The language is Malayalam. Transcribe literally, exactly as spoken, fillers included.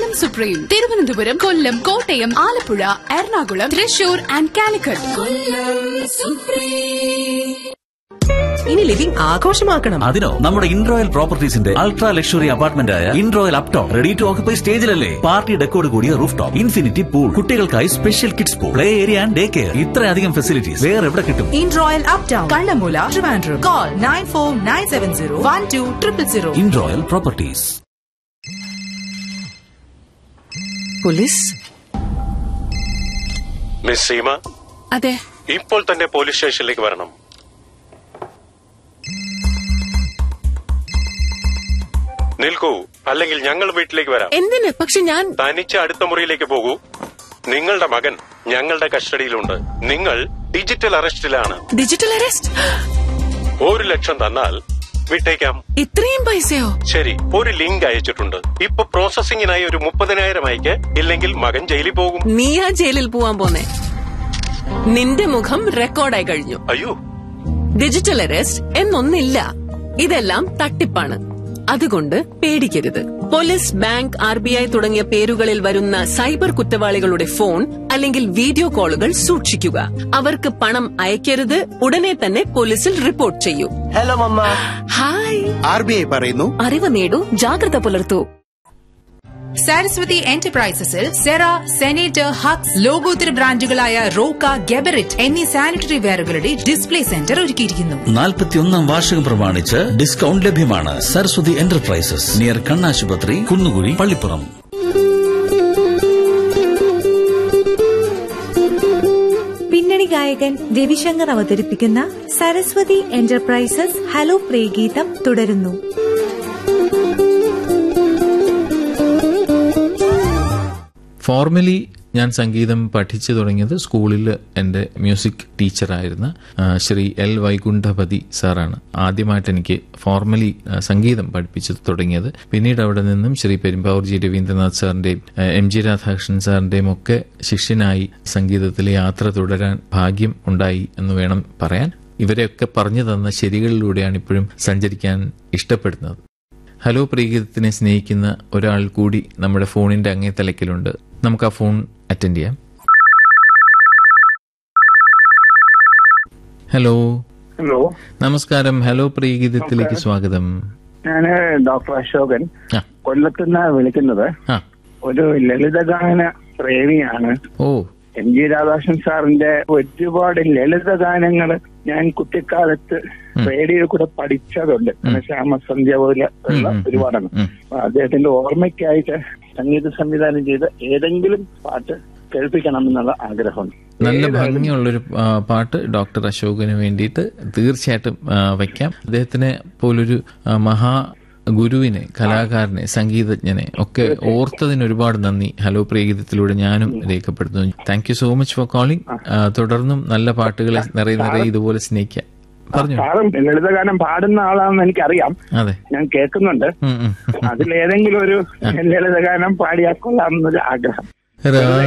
Kollam supreme, Thiruvananthapuram, Kollam, Kottayam, Alappuzha, Ernakulam, Thrissur and Calicut. ഇനി ലിവിംഗ് ആഘോഷമാക്കണം. അതിനോ നമ്മുടെ ഇൻറോയൽ പ്രോപ്പർട്ടീസിന്റെ അൾട്രാ ലക്ഷറി അപ്പാർട്ട്മെന്റ് ആയ ഇൻറോയൽ Upton ready to occupy സ്റ്റേജിലല്ലേ. Party ഡെക്കോട് കൂടിയ റൂഫ് ടോപ്പ്, ഇൻഫിനിറ്റി പൂൾ, കുട്ടികൾക്കായി special kids pool, play area and day care. ഇത്രയധികം ഫെസിലിറ്റീസ് വേറെ എവിടെ കിട്ടും? ഇൻറോയൽ Upton, Kallamoola, Trivandrum. Call nine four nine seven zero one two triple zero. ഇൻറോയൽ properties. Police. Miss Seema, അതെ, ഇപ്പോൾ തന്നെ പോലീസ് സ്റ്റേഷനിലേക്ക് വരണം. നിൽക്കൂ, അല്ലെങ്കിൽ ഞങ്ങൾ വീട്ടിലേക്ക് വരാം. എന്തിന്? പക്ഷെ ഞാൻ തനിച്ച് അടുത്ത മുറിയിലേക്ക് പോകൂ. നിങ്ങളുടെ മകൻ ഞങ്ങളുടെ കസ്റ്റഡിയിലുണ്ട്. നിങ്ങൾ ഡിജിറ്റൽ അറസ്റ്റിലാണ്. Digital arrest? ഒരു ലക്ഷം തന്നാൽ വിട്ടേക്കാം. ഇത്രയും പൈസയോ? ശരി, ഒരു ലിങ്ക് അയച്ചിട്ടുണ്ട്. ഇപ്പൊ പ്രോസസിംഗിനായി ഒരു മുപ്പതിനായിരം അയക്ക്, ഇല്ലെങ്കിൽ മകൻ ജയിലിൽ പോകും. നീയാ ജയിലിൽ പോവാൻ പോന്നെ? നിന്റെ മുഖം റെക്കോർഡായി കഴിഞ്ഞു. അയ്യോ, ഡിജിറ്റൽ അറസ്റ്റ് എന്നൊന്നില്ല. ഇതെല്ലാം തട്ടിപ്പാണ്. അതുകൊണ്ട് പേടിക്കരുത്. Police, bank, R B I തുടങ്ങിയ പേരുകളിൽ വരുന്ന സൈബർ കുറ്റവാളികളുടെ ഫോൺ അല്ലെങ്കിൽ വീഡിയോ കോളുകൾ സൂക്ഷിക്കുക. അവർക്ക് പണം അയക്കരുത്. ഉടനെ തന്നെ പോലീസിൽ റിപ്പോർട്ട് ചെയ്യൂ. Hello mama. Hi. R B I പറയുന്നു, അറിവ് നേടൂ, ജാഗ്രത പുലർത്തൂ. സാരസ്വതി എന്റർപ്രൈസസിൽ സെറ, സെനേറ്റർ, ഹക്സ്, ലോകോത്തര ബ്രാൻഡുകളായ റോക്ക, ഗെബറിറ്റ് എന്നീ സാനിറ്ററി വെയറുകളുടെ ഡിസ്പ്ലേ സെന്റർ ഒരുക്കിയിരിക്കുന്നു. നാൽപ്പത്തിയൊന്നാം വാർഷികം പ്രമാണിച്ച് ഡിസ്കൗണ്ട് ലഭ്യമാണ്. സരസ്വതി എന്റർപ്രൈസസ്, നിയർ കണ്ണാശുപത്രി, കുന്നുകുഴി, പള്ളിപ്പുറം. പിന്നണി ഗായകൻ രവിശങ്കർ അവതരിപ്പിക്കുന്ന സരസ്വതി എന്റർപ്രൈസസ് ഹലോ പ്രേഗീതം തുടരുന്നു. ഫോർമലി ഞാൻ സംഗീതം പഠിച്ചു തുടങ്ങിയത് സ്കൂളിൽ എൻ്റെ മ്യൂസിക് ടീച്ചറായിരുന്ന ശ്രീ എൽ വൈകുണ്ഠപതി സാറാണ് ആദ്യമായിട്ട് എനിക്ക് ഫോർമലി സംഗീതം പഠിപ്പിച്ചു തുടങ്ങിയത്. പിന്നീട് അവിടെ നിന്നും Shri Perumbavoor G Ravindranath സാറിന്റെയും M G Radhakrishnan സാറിന്റെയും ഒക്കെ ശിഷ്യനായി സംഗീതത്തിലെ യാത്ര തുടരാൻ ഭാഗ്യം ഉണ്ടായി എന്ന് വേണം പറയാൻ. ഇവരെയൊക്കെ പറഞ്ഞു തന്ന ശരികളിലൂടെയാണ് ഇപ്പോഴും സഞ്ചരിക്കാൻ ഇഷ്ടപ്പെടുന്നത്. ഹലോ പ്രിയഗീതത്തിനെ സ്നേഹിക്കുന്ന ഒരാൾ കൂടി നമ്മുടെ ഫോണിന്റെ അങ്ങേ തലക്കിലുണ്ട്. നമുക്ക് ആ ഫോൺ അറ്റൻഡ് ചെയ്യാം. ഹലോ. ഹലോ, നമസ്കാരം. ഹലോ പ്രിയഗീതത്തിലേക്ക് സ്വാഗതം. ഞാന് ഡോക്ടർ അശോകൻ, കൊല്ലത്തുനിന്ന് വിളിക്കുന്നത്. ഒരു ലളിതഗാന പ്രേമിയാണ്. ഓ. എം ജി രാധാകൃഷ്ണൻ സാറിന്റെ ഒരുപാട് ലളിതഗാനങ്ങൾ ഞാൻ കുട്ടിക്കാലത്ത് റേഡിയോ കൂടെ പഠിച്ചതുണ്ട്. ശ്യാമസന്ധ്യ പോലെ ഉള്ള ഒരുപാടാണ്. അദ്ദേഹത്തിന്റെ ഓർമ്മയ്ക്കായിട്ട് സംഗീത സംവിധാനം ചെയ്ത ഏതെങ്കിലും പാട്ട് കേൾപ്പിക്കണം എന്നുള്ള ആഗ്രഹമുണ്ട്. നല്ല ഭംഗിയുള്ളൊരു പാട്ട് ഡോക്ടർ അശോകന് വേണ്ടിയിട്ട് തീർച്ചയായിട്ടും വയ്ക്കാം. അദ്ദേഹത്തിനെ പോലൊരു മഹാ ഗുരുവിനെ, കലാകാരനെ, സംഗീതജ്ഞനെ ഒക്കെ ഓർത്തതിന് ഒരുപാട് നന്ദി. ഹലോ പ്രിയഗീതത്തിലൂടെ ഞാനും രേഖപ്പെടുത്തുന്നു. Thank you so much for calling. തുടർന്നും നല്ല പാട്ടുകളെ നിറയെ നിറയെ ഇതുപോലെ സ്നേഹിക്കാം. സാറും ലളിതഗാനം പാടുന്ന ആളാണെന്ന് എനിക്കറിയാം. അതെ, ഞാൻ കേൾക്കുന്നുണ്ട്. അതിലേതെങ്കിലും ഒരു ലളിതഗാനം പാടിയാൽ കൊള്ളാമെന്നൊരു ആഗ്രഹം.